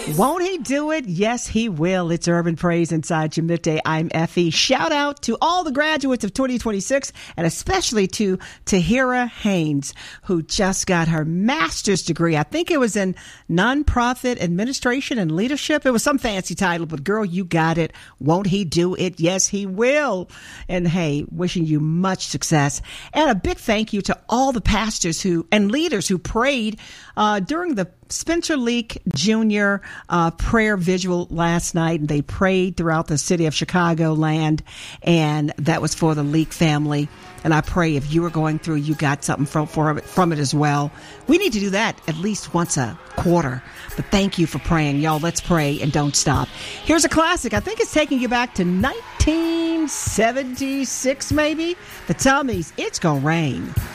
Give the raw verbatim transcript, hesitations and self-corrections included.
Won't he do it? Yes, he will. It's Urban Praise inside your midday. I'm Effie. Shout out to all the graduates of twenty twenty-six and especially to Tahira Haynes, who just got her master's degree. I think it was in nonprofit administration and leadership. It was some fancy title, but girl, you got it. Won't he do it? Yes, he will. And hey, wishing you much success. And a big thank you to all the pastors who and leaders who prayed uh, during the Spencer Leak Junior uh, prayer visual last night, and they prayed throughout the city of Chicagoland, and that was for the Leak family. And I pray if you were going through, you got something from, from, it, from it as well. We need to do that at least once a quarter. But thank you for praying. Y'all, let's pray and don't stop. Here's a classic. I think it's taking you back to nineteen seventy-six, maybe. The Tummies, It's Gonna Rain.